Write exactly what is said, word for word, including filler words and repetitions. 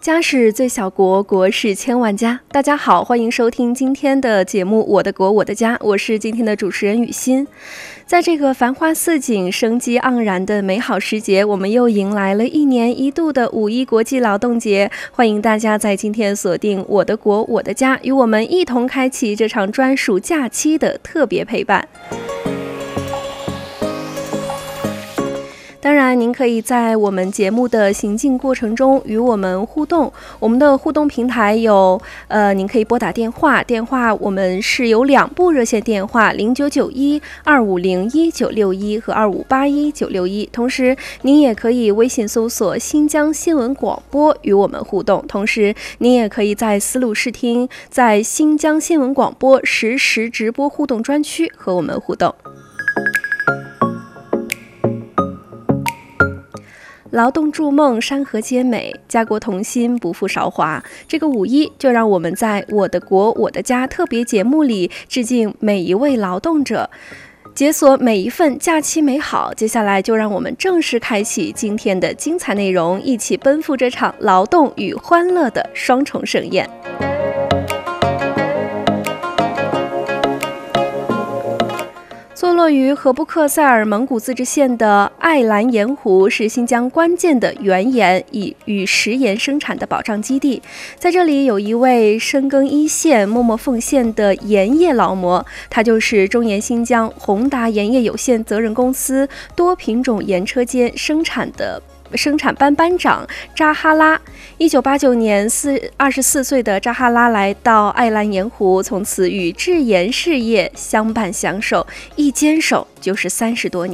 家是最小国，国是千万家。大家好，欢迎收听今天的节目《我的国我的家》，我是今天的主持人雨欣。在这个繁花似锦、生机盎然的美好时节，我们又迎来了一年一度的五一国际劳动节。欢迎大家在今天锁定《我的国我的家》，与我们一同开启这场专属假期的特别陪伴。当然，您可以在我们节目的行进过程中与我们互动。我们的互动平台有，呃，您可以拨打电话，电话我们是有两部热线电话，零九九一二五零一九六一和二五八一九六一。同时，您也可以微信搜索新疆新闻广播与我们互动。同时，您也可以在思路视听，在新疆新闻广播实时直播互动专区和我们互动。劳动筑梦，山河皆美，家国同心，不负韶华。这个五一，就让我们在我的国我的家特别节目里致敬每一位劳动者，解锁每一份假期美好。接下来就让我们正式开启今天的精彩内容，一起奔赴这场劳动与欢乐的双重盛宴。坐落于和布克塞尔蒙古自治县的艾兰盐湖是新疆关键的原盐以与食盐生产的保障基地。在这里有一位深耕一线、默默奉献的盐业劳模，他就是中盐新疆宏达盐业有限责任公司多品种盐车间生产的生产班班长扎哈拉。一九八九年，二十四岁的扎哈拉来到艾兰盐湖，从此与制盐事业相伴相守，一坚守就是三十多年。